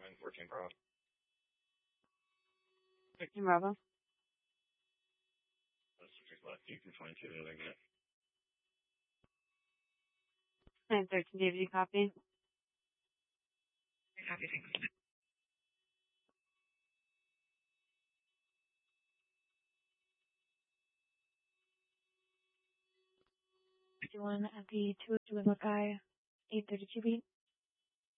14 Bravo. 13 Bravo. Subject left, you can 22 the other minute. 913, David, you copy? Copy, thanks. 51 at the 202 with Buckeye, 832 beat.